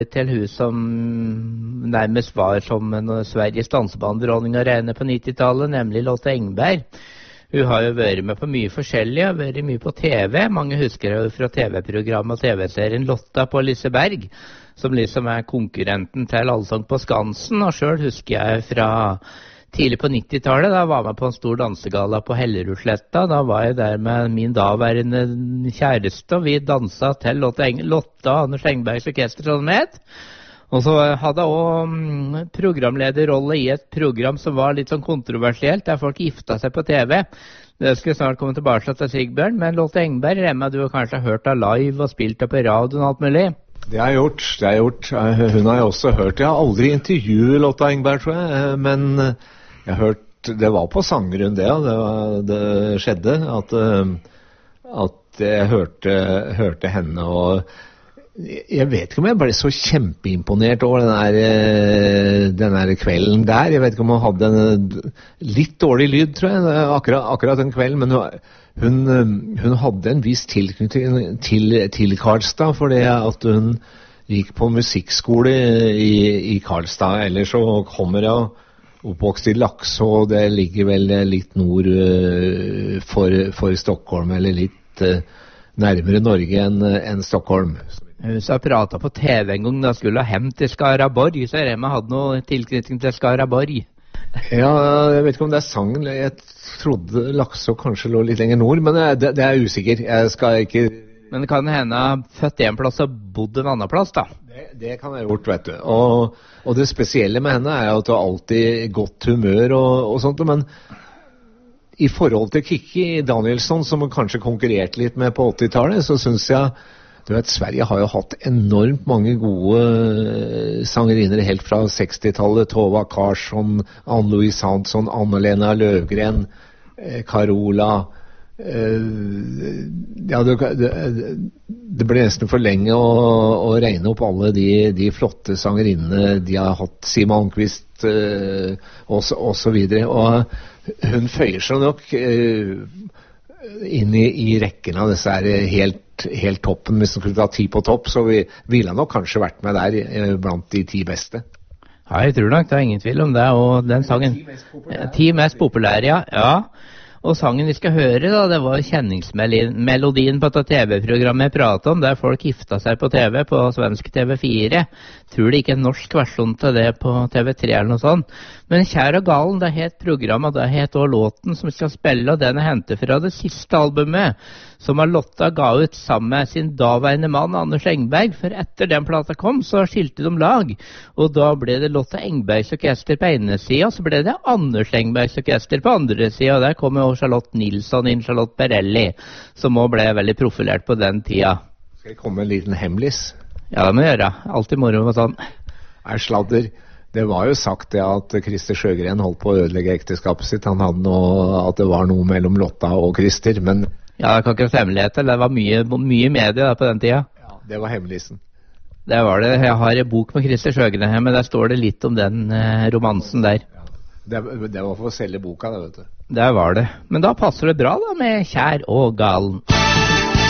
til hun som nærmest var som en Sveriges dansebandronning å regne på 90-tallet, nemlig Lotte Engberg. Hun har jo vært med på mye forskjellig, har vært mye på TV. Mange husker henne fra TV-programmet og TV-serien Lotta på Liseberg, som liksom er konkurrenten til Allsang på Skansen. Og selv husker jeg fra tidlig på 90-tallet, da var jeg med på en stor dansegala på Hellerudsletta. Da var jeg der med min daværende kjæreste, og vi dansa til Lotta Anders Engbergs orkester, som det het. Og så hadde jeg også programlederrolle i et program som var litt sånn kontroversielt, der folk gifta seg på TV. Det skal snart komme tilbake til Sigbjørn, men Lotte Engberg, Remma, du har kanskje hørt av live og spilt av på radioen og alt mulig? Det har jeg gjort. Hun har jeg også hørt. Jeg har aldri intervjuet Lotte Engberg, tror jeg, men jeg har hørt, det var på Sangerund det, det skjedde, at jeg hørte henne, og jeg vet ikke om jeg ble så kjempeimponert over den der kvelden der. Jeg vet ikke om hun hadde en litt dårlig lyd, tror jeg, akkurat den kvelden, men hun hadde en viss tilknytning til Karlstad, fordi at hun gikk på musikkskole i Karlstad. Ellers så kommer jeg oppvokst i Lakså, og det ligger vel litt nord for Stockholm, eller litt nærmere Norge enn Stockholm. Hun sa prata på TV en gang da skulle hjem til Skaraborg, så Remma hadde noe tilknytning til Skaraborg. Ja, jeg vet ikke om det er sangen. Jeg trodde Lakså kanskje lå litt lenger nord, men det er jeg usikker. Jeg skal ikke... Men det kan hende født en plass og bodd en annen plass, da. Det kan jeg ha gjort, vet du. Og det spesielle med henne er jo at hun har alltid godt humør og sånt, men i forhold til Kikki Danielsson, som hun kanskje konkurrerte litt med på 80-tallet, så synes jeg, du vet, Sverige har jo hatt enormt mange gode sangerinner helt fra 60-tallet. Tova Karsson, Ann-Louise Hansson, Anna-Lena Løvgren, Carola. Ja, det ble nesten for lenge å regne opp alle de flotte sangerinnene de har hatt. Siv Malmkvist og så videre. Og hun føyer seg nok inn i rekken av disse helt toppen. Hvis hun skulle ta 10 på topp, så ville han nok kanskje vært med der blant de 10 beste. Ja, jeg tror nok det er ingen tvil om det. Og den sangen 10 mest populære, ja. Og sangen vi skal høre, da, det var kjenningsmelodien på dette TV-programmet jeg pratet om, der folk gifta seg på TV, på svensk TV4. Tror det ikke en norsk versjon til det på TV3 eller noe sånt. Men Kjær og galen, det het programmet, det het også låten som vi skal spille, og den er hentet fra det siste albumet, som Lotta ga ut sammen med sin daværende mann, Anders Engberg, for etter den plata kom, så skilte de lag. Og da ble det Lotta Engbergs orkester på ene siden, så ble det Anders Engbergs orkester på andre siden, og der kom jo Charlotte Nilsson inn, Charlotte Perrelli, som også ble veldig profilert på den tida. Skal jeg komme med en liten hemmelis? Ja, det må jeg gjøre. Alltid moro med sånn. Sladder. Det var jo sagt det at Christer Sjøgren holdt på å ødelegge ekteskapet sitt. Han hadde noe, at det var noe mellom Lotta og Christer, men... Ja, det kan ikke være hemmeligheter. Det var mye medie på den tida. Ja, det var hemmelisen. Det var det. Jeg har en bok med Christer Sjøgren her, men der står det litt om den romansen der. Ja. Det var for å selge boka, det, vet du. Der var det. Men da passer det bra da med Kjær og galen.